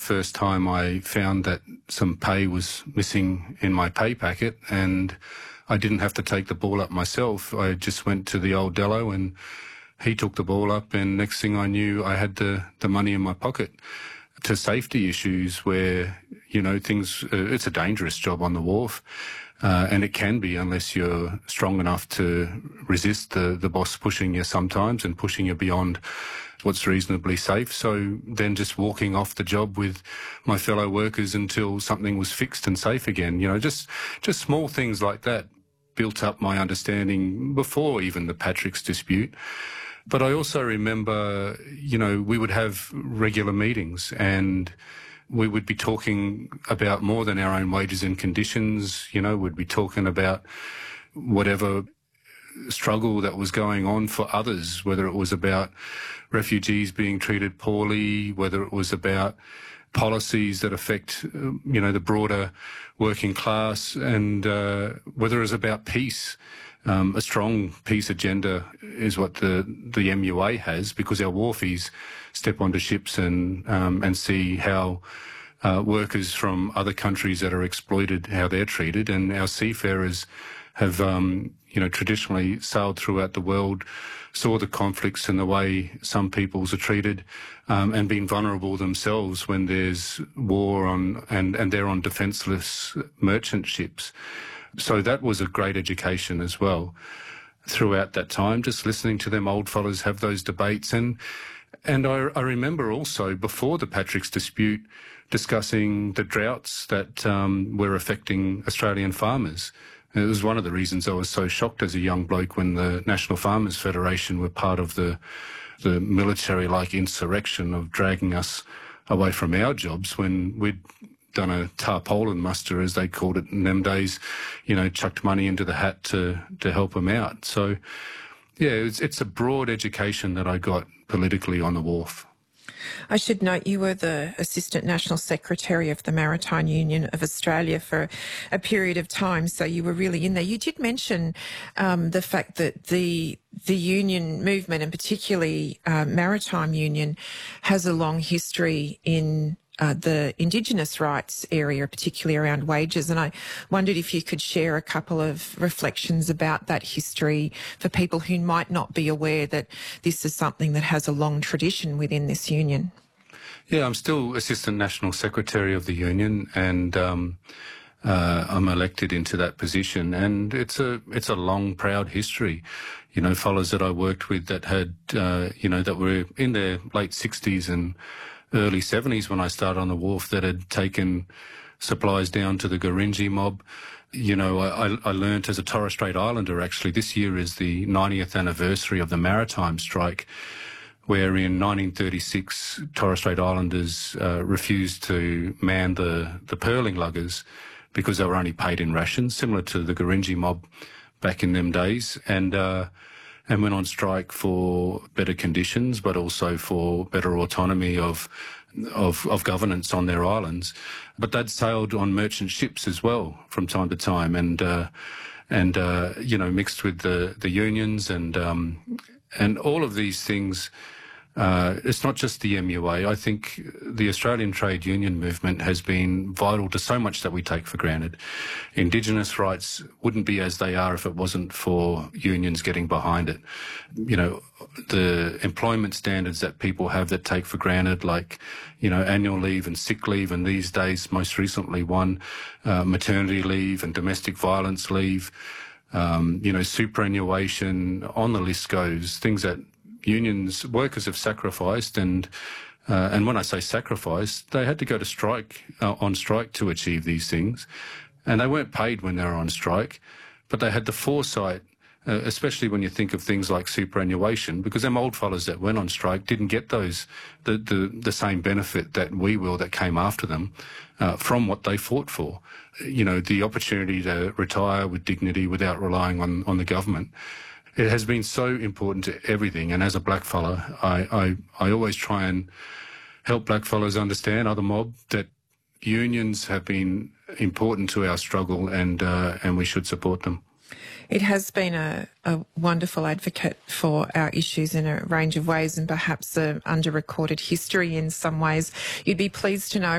first time I found that some pay was missing in my pay packet, and I didn't have to take the ball up myself. I just went to the old Dello and he took the ball up, and next thing I knew, I had the money in my pocket. To safety issues where, you know, it's a dangerous job on the wharf, and it can be unless you're strong enough to resist the boss pushing you sometimes and pushing you beyond what's reasonably safe. So then just walking off the job with my fellow workers until something was fixed and safe again, you know, just small things like that built up my understanding before even the Patrick's dispute. But I also remember, you know, we would have regular meetings and we would be talking about more than our own wages and conditions. You know, we'd be talking about whatever struggle that was going on for others, whether it was about refugees being treated poorly, whether it was about policies that affect, you know, the broader working class, and whether it was about peace. A strong peace agenda is what the MUA has, because our wharfies step onto ships and see how workers from other countries that are exploited, how they're treated, and our seafarers have, you know, traditionally sailed throughout the world, saw the conflicts and the way some peoples are treated, and been vulnerable themselves when there's war on, and they're on defenceless merchant ships. So that was a great education as well throughout that time, just listening to them old fellas have those debates. And I remember also before the Patrick's dispute discussing the droughts that were affecting Australian farmers. And it was one of the reasons I was so shocked as a young bloke when the National Farmers Federation were part of the military-like insurrection of dragging us away from our jobs when we'd done a tarpaulin muster, as they called it in them days, you know, chucked money into the hat to help them out. So, yeah, it's a broad education that I got politically on the wharf. I should note you were the Assistant National Secretary of the Maritime Union of Australia for a period of time, so you were really in there. You did mention the fact that the union movement, and particularly Maritime Union, has a long history in the Indigenous rights area, particularly around wages. And I wondered if you could share a couple of reflections about that history for people who might not be aware that this is something that has a long tradition within this union. Yeah, I'm still Assistant National Secretary of the union, and I'm elected into that position. And it's a long, proud history. You know, fellows that I worked with that had, you know, that were in their late 60s and early 70s when I started on the wharf, that had taken supplies down to the Gurindji mob. You know, I learnt as a Torres Strait Islander, actually, this year is the 90th anniversary of the maritime strike, where in 1936 Torres Strait Islanders refused to man the pearling luggers because they were only paid in rations, similar to the Gurindji mob back in them days, and went on strike for better conditions, but also for better autonomy of governance on their islands. But they'd sailed on merchant ships as well from time to time, and you know, mixed with the unions and all of these things. It's not just the MUA. I think the Australian trade union movement has been vital to so much that we take for granted. Indigenous rights wouldn't be as they are if it wasn't for unions getting behind it. You know, the employment standards that people have that take for granted, like, you know, annual leave and sick leave, and these days, most recently, maternity leave and domestic violence leave, you know, superannuation, on the list goes, things that workers have sacrificed, and when I say sacrificed, they had to go to strike, on strike to achieve these things, and they weren't paid when they were on strike, but they had the foresight, especially when you think of things like superannuation, because them old fellas that went on strike didn't get the same benefit that we will, that came after them, from what they fought for. You know, the opportunity to retire with dignity without relying on the government. It has been so important to everything, and as a black fella, I always try and help black fellas understand, other mob, that unions have been important to our struggle, and we should support them. It has been a wonderful advocate for our issues in a range of ways, and perhaps an under-recorded history in some ways. You'd be pleased to know